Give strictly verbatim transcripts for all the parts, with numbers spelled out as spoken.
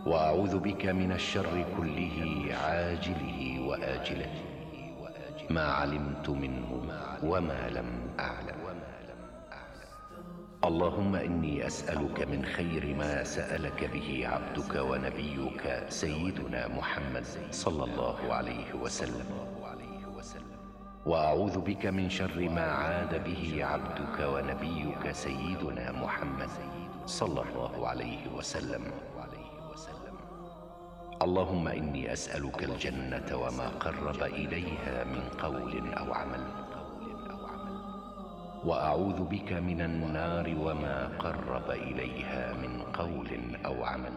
وأعوذ بك من الشر كله عاجله وآجله ما علمت منه وما لم أعلم. اللهم إني أسألك من خير ما سألك به عبدك ونبيك سيدنا محمد صلى الله عليه وسلم، وأعوذ بك من شر ما عاد به عبدك ونبيك سيدنا محمد صلى الله عليه وسلم. اللهم إني أسألك الجنة وما قرب إليها من قول أو عمل، وأعوذ بك من النار وما قرب إليها من قول أو عمل،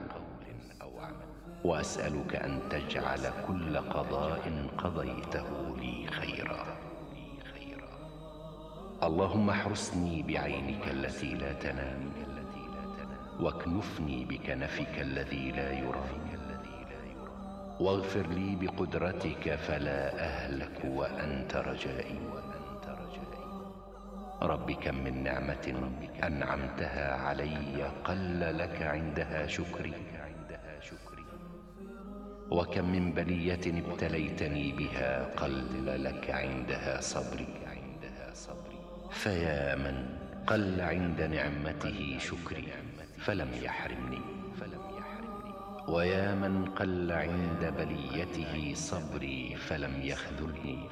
وأسألك أن تجعل كل قضاء قضيته لي خيرا. اللهم احرسني بعينك التي لا تنام، واكنفني بكنفك الذي لا يرام، واغفر لي بقدرتك فلا أهلك وأنت رجائي. رب كم من نعمة أنعمتها علي قل لك عندها شكري، وكم من بلية ابتليتني بها قل لك عندها صبري. فيا من قل عند نعمته شكري فلم يحرمني، ويا من قل عند بليته صبري فلم يخذلني،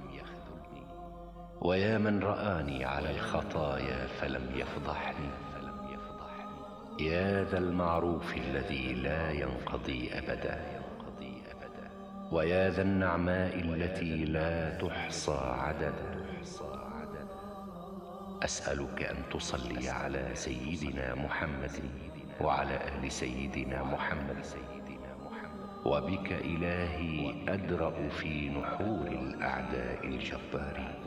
ويا من رآني على الخطايا فلم يفضحني. يا ذا المعروف الذي لا ينقضي أبدا، ويا ذا النعماء التي لا تحصى عددا، أسألك أن تصلي على سيدنا محمد وعلى آل سيدنا محمد، وبك إلهي أدرأ في نحور الأعداء الجبارين.